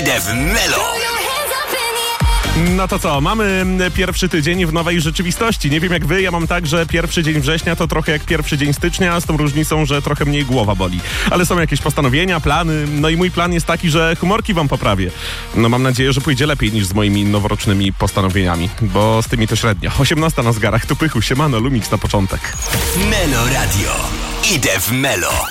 Idę w Melo. No to co, mamy pierwszy tydzień w nowej rzeczywistości. Nie wiem jak wy, ja mam tak, że pierwszy dzień września to trochę jak pierwszy dzień stycznia, z tą różnicą, że trochę mniej głowa boli. Ale są jakieś postanowienia, plany, no i mój plan jest taki, że humorki wam poprawię. No mam nadzieję, że pójdzie lepiej niż z moimi noworocznymi postanowieniami, bo z tymi to średnio. 18 na zgarach, tu Pychu, siemano, Lumix na początek. Melo Radio. Idę w Melo.